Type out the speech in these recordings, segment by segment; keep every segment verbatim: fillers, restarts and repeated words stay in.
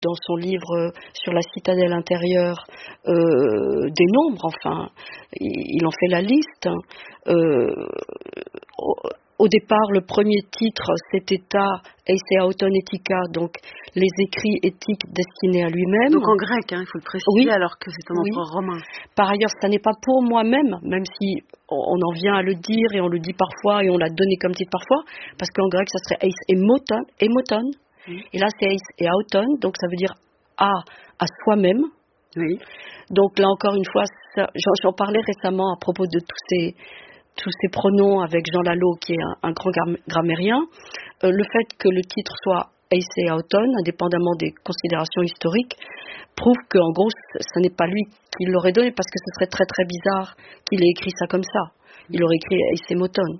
dans son livre euh, sur la citadelle intérieure, euh, des nombres, enfin, il, il en fait la liste. Euh, au, au départ, le premier titre, c'était Ta Eise Auton Etika, donc les écrits éthiques destinés à lui-même. Donc en grec, hein, il faut le préciser, oui, alors que c'est un empereur oui. romain. Par ailleurs, ça n'est pas pour moi-même, même si on en vient à le dire et on le dit parfois et on l'a donné comme titre parfois, parce qu'en grec, ça serait Eis Emoton, Emoton. Oui. Et là, c'est Eis et Auton, donc ça veut dire à, à soi-même. Oui. Donc là, encore une fois, ça, j'en, j'en parlais récemment à propos de tous ces, tous ces pronoms avec Jean Lalo, qui est un, un grand gram- grammairien. Euh, le fait que le titre soit Eis et Auton, indépendamment des considérations historiques, prouve qu'en gros, ce n'est pas lui qui l'aurait donné, parce que ce serait très très bizarre qu'il ait écrit ça comme ça. Il aurait écrit Eis et Moton.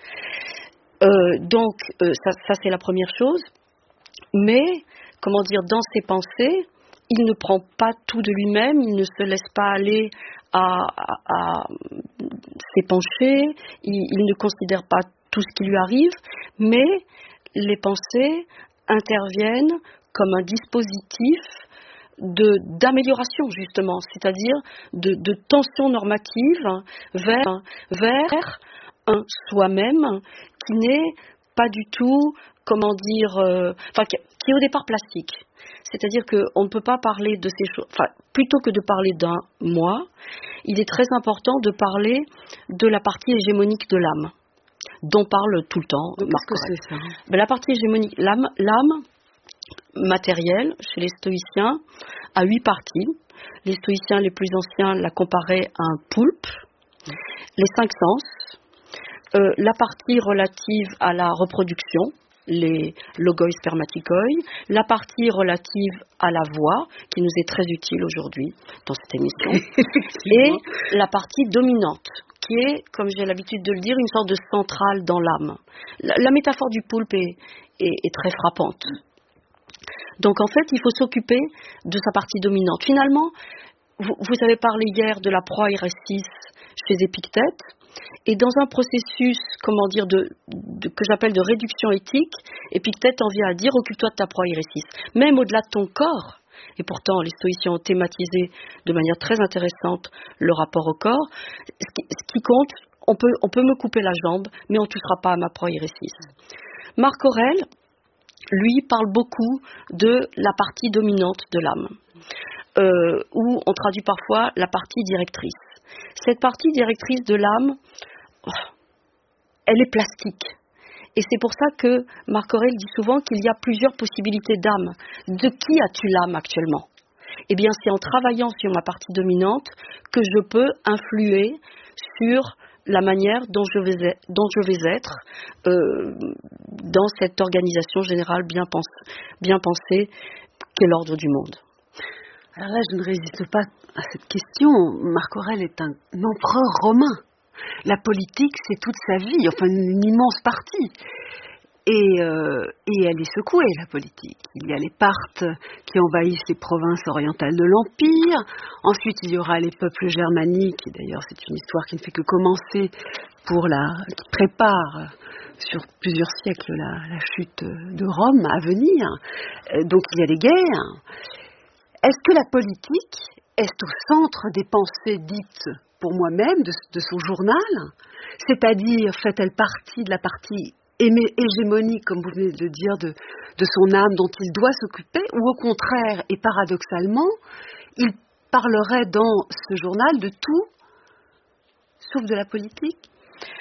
Euh, donc, euh, ça, ça c'est la première chose. Mais, comment dire, dans ses pensées, il ne prend pas tout de lui-même, il ne se laisse pas aller à, à, à s'épancher, il, il ne considère pas tout ce qui lui arrive, mais les pensées interviennent comme un dispositif de, d'amélioration, justement, c'est-à-dire de, de tension normative vers, vers un soi-même qui n'est pas du tout, comment dire, euh, enfin, qui, qui est au départ plastique. C'est-à-dire qu'on ne peut pas parler de ces choses, enfin, plutôt que de parler d'un moi, il est très important de parler de la partie hégémonique de l'âme, dont parle tout le temps Donc, Marc qu'est-ce que c'est ça ? Ben, la partie hégémonique, l'âme, l'âme matérielle, chez les stoïciens, a huit parties. Les stoïciens les plus anciens la comparaient à un poulpe. Les cinq sens, euh, la partie relative à la reproduction, les logoi spermaticoi, la partie relative à la voix, qui nous est très utile aujourd'hui dans cette émission, et la partie dominante, qui est, comme j'ai l'habitude de le dire, une sorte de centrale dans l'âme. La, la métaphore du poulpe est, est, est très frappante. Donc en fait, il faut s'occuper de sa partie dominante. Finalement, vous, vous avez parlé hier de la proairesis chez Épictète, et dans un processus, comment dire, de, de, que j'appelle de réduction éthique, Épictète en vient à dire occupe-toi de ta proairesis, même au-delà de ton corps. Et pourtant, les stoïciens ont thématisé de manière très intéressante le rapport au corps. Ce qui, ce qui compte, on peut, on peut me couper la jambe, mais on ne touchera pas à ma proairesis. Marc Aurèle, lui, parle beaucoup de la partie dominante de l'âme, euh, où on traduit parfois la partie directrice. Cette partie directrice de l'âme, oh, elle est plastique. Et c'est pour ça que Marc Aurèle dit souvent qu'il y a plusieurs possibilités d'âme. De qui as-tu l'âme actuellement ? Eh bien, c'est en travaillant sur ma partie dominante que je peux influer sur la manière dont je vais être, dont je vais être euh, dans cette organisation générale bien, pense, bien pensée qu'est l'ordre du monde. Alors là, je ne résiste pas à cette question. Marc Aurèle est un empereur romain. La politique, c'est toute sa vie, enfin une immense partie. Et, euh, et elle est secouée, la politique. Il y a les Parthes qui envahissent les provinces orientales de l'Empire. Ensuite, il y aura les peuples germaniques. Et d'ailleurs, c'est une histoire qui ne fait que commencer, pour la, qui prépare sur plusieurs siècles la, la chute de Rome à venir. Donc, il y a les guerres. Est-ce que la politique est au centre des pensées dites pour moi-même de, de son journal ? C'est-à-dire, fait-elle partie de la partie hégémonique, comme vous venez de le dire, de, de son âme dont il doit s'occuper, ou au contraire, et paradoxalement, il parlerait dans ce journal de tout, sauf de la politique ?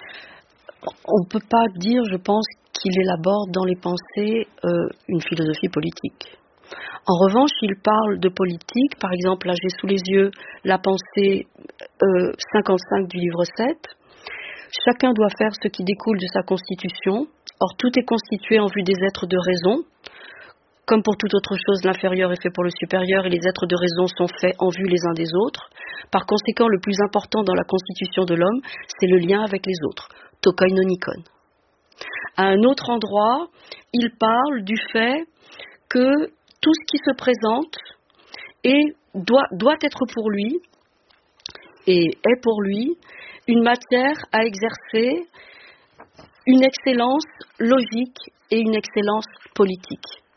On ne peut pas dire, je pense, qu'il élabore dans les pensées euh, une philosophie politique. En revanche, il parle de politique, par exemple, là j'ai sous les yeux la pensée euh, cinquante-cinq du livre sept. Chacun doit faire ce qui découle de sa constitution. Or, tout est constitué en vue des êtres de raison. Comme pour toute autre chose, l'inférieur est fait pour le supérieur et les êtres de raison sont faits en vue les uns des autres. Par conséquent, le plus important dans la constitution de l'homme, c'est le lien avec les autres. To koinonikon. À un autre endroit, il parle du fait que tout ce qui se présente est, doit, doit être pour lui et est pour lui une matière à exercer une excellence logique et une excellence politique.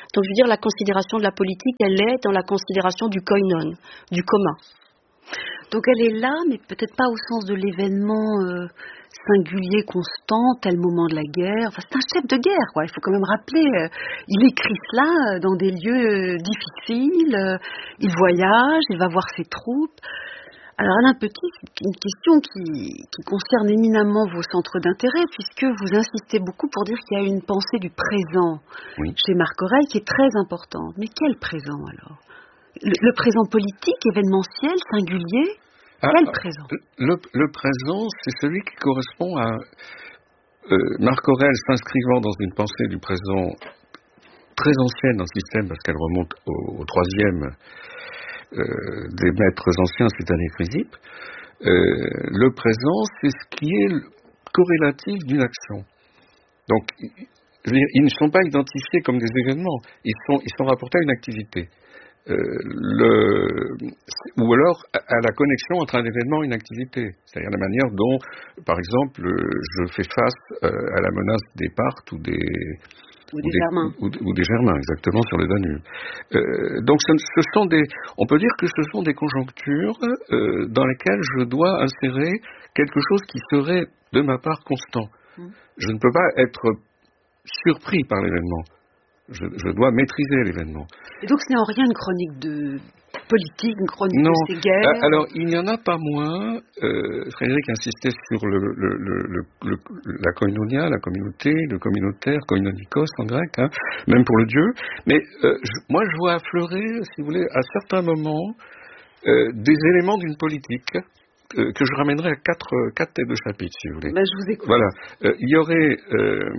Donc je veux dire, la considération de la politique, elle est dans la considération du koinon, du commun. Donc elle est là, mais peut-être pas au sens de l'événement euh, singulier, constant, tel moment de la guerre. Enfin, c'est un chef de guerre, quoi. Il faut quand même rappeler, euh, il écrit cela euh, dans des lieux euh, difficiles, euh, il voyage, il va voir ses troupes. Alors Alain Petit, c'est une question qui, qui concerne éminemment vos centres d'intérêt, puisque vous insistez beaucoup pour dire qu'il y a une pensée du présent oui. chez Marc Aurèle qui est très importante. Mais quel présent alors ? Le, le présent politique, événementiel, singulier, ah, quel présent ? le, le présent, c'est celui qui correspond à euh, Marc Aurèle s'inscrivant dans une pensée du présent très ancienne dans le système, parce qu'elle remonte au, au troisième euh, des maîtres anciens, c'est-à-dire Chrysippe. Euh, le présent, c'est ce qui est corrélatif d'une action. Donc, je veux dire, ils ne sont pas identifiés comme des événements, ils sont, ils sont rapportés à une activité. Euh, le, ou alors à la connexion entre un événement et une activité, c'est-à-dire la manière dont, par exemple, je fais face euh, à la menace des Parthes ou des ou des, des Germains, ou, ou des Germains, exactement, sur le Danube. Euh, donc, ce, ce sont des, on peut dire que ce sont des conjonctures euh, dans lesquelles je dois insérer quelque chose qui serait de ma part constant. Mmh. Je ne peux pas être surpris par l'événement. Je, je dois maîtriser l'événement. Et donc ce n'est en rien une chronique de politique, une chronique non. de ces guerres. Alors il n'y en a pas moins. Euh, Frédéric insistait sur le, le, le, le, la koinonia, la communauté, le communautaire, koinonikos en grec, hein, même pour le Dieu. Mais euh, je, moi je vois affleurer, si vous voulez, à certains moments, euh, des éléments d'une politique euh, que je ramènerai à quatre, quatre têtes de chapitre, si vous voulez. Ben, je vous écoute. Voilà. Euh, il y aurait euh,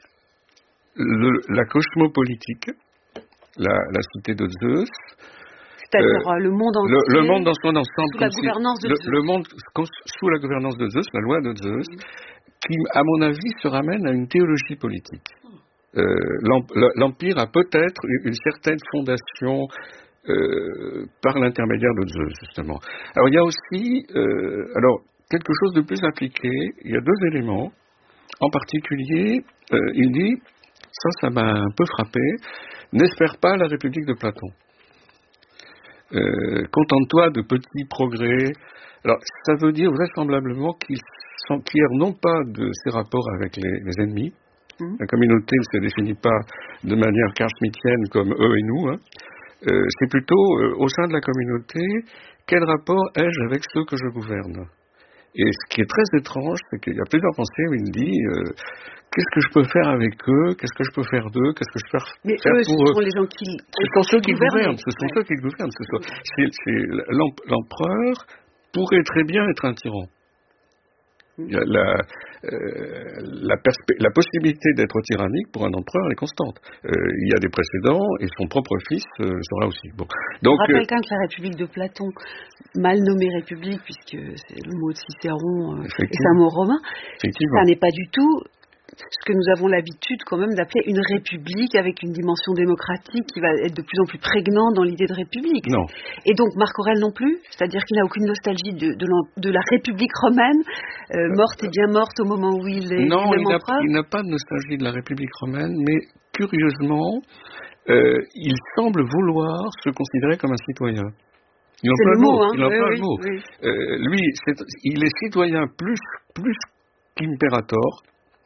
Le, la cosmopolitique, la, la cité de Zeus. C'est-à-dire euh, le monde entier. Le, le monde dans son ensemble. Sous la gouvernance de le, Zeus. Le monde sous la gouvernance de Zeus, la loi de Zeus, mmh. qui, à mon avis, se ramène à une théologie politique. Euh, L'Empire a peut-être une certaine fondation euh, par l'intermédiaire de Zeus, justement. Alors, il y a aussi, euh, alors, quelque chose de plus appliqué. Il y a deux éléments. En particulier, euh, il dit... Ça, ça m'a un peu frappé. N'espère pas la République de Platon. Euh, contente-toi de petits progrès. Alors, ça veut dire vraisemblablement qu'il s'enquiert non pas de ses rapports avec les, les ennemis. Mmh. La communauté ne se définit pas de manière carl-schmittienne comme eux et nous. Hein. Euh, c'est plutôt, euh, au sein de la communauté, quel rapport ai-je avec ceux que je gouverne ? Et ce qui est très étrange, c'est qu'il y a plusieurs pensées où il dit euh, qu'est-ce que je peux faire avec eux, qu'est-ce que je peux faire d'eux, qu'est-ce que je peux faire Mais faire eux, pour ce eux. sont les gens qui, ce sont ceux qui gouvernent, ce sont ouais. ceux qui gouvernent. Ce sont, c'est, c'est, l'empereur pourrait très bien être un tyran. Il y a la, euh, la, perspe- la possibilité d'être tyrannique pour un empereur est constante. Euh, il y a des précédents et son propre fils euh, sera aussi. Bon. Donc, on rappelle euh, quand même que la République de Platon, mal nommée République, puisque c'est le mot de Cicéron euh, et c'est un mot romain, ça n'est pas du tout ce que nous avons l'habitude quand même d'appeler une république avec une dimension démocratique qui va être de plus en plus prégnante dans l'idée de république. Non. Et donc Marc Aurèle non plus, c'est-à-dire qu'il n'a aucune nostalgie de, de, de la République romaine, euh, morte et bien morte au moment où il est non, il n'a, empereur. il n'a pas de nostalgie de la République romaine, mais curieusement, euh, il semble vouloir se considérer comme un citoyen. Il c'est le mot, hein. Il en oui, parle oui, mot. Oui. Euh, lui, c'est, il est citoyen plus, plus qu'impérator.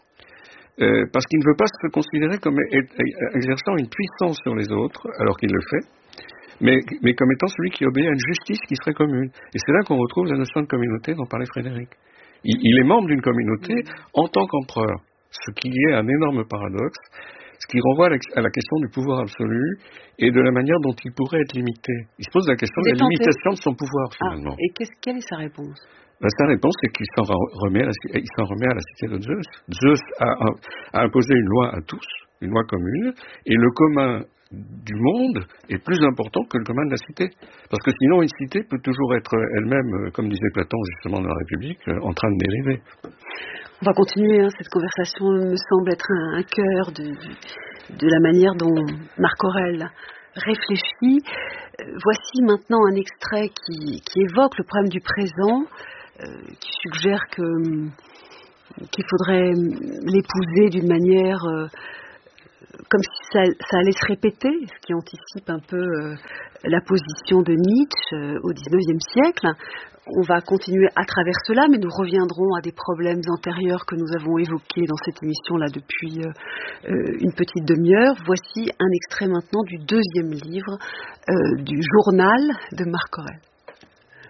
Euh, parce qu'il ne veut pas se considérer comme exerçant une puissance sur les autres, alors qu'il le fait, mais, mais comme étant celui qui obéit à une justice qui serait commune. Et c'est là qu'on retrouve la notion de communauté dont parlait Frédéric. Il, il est membre d'une communauté en tant qu'empereur, ce qui est un énorme paradoxe, ce qui renvoie à la question du pouvoir absolu et de la manière dont il pourrait être limité. Il se pose la question de la limitation de son pouvoir, finalement. Ah, et qu'est-ce, quelle est sa réponse ? Ben, sa réponse, c'est qu'il s'en remet à la, il s'en remet à la cité de Zeus. Zeus a, a imposé une loi à tous, une loi commune, et le commun du monde est plus important que le commun de la cité. Parce que sinon, une cité peut toujours être elle-même, comme disait Platon justement dans la République, en train de dériver. On va continuer, hein, cette conversation me semble être un, un cœur de, de, de la manière dont Marc Aurèle réfléchit. Euh, voici maintenant un extrait qui, qui évoque le problème du présent, Euh, qui suggère que, qu'il faudrait l'épouser d'une manière euh, comme si ça, ça allait se répéter, ce qui anticipe un peu euh, la position de Nietzsche euh, au dix-neuvième siècle. On va continuer à travers cela, mais nous reviendrons à des problèmes antérieurs que nous avons évoqués dans cette émission-là depuis euh, euh, une petite demi-heure. Voici un extrait maintenant du deuxième livre euh, du journal de Marc Aurèle.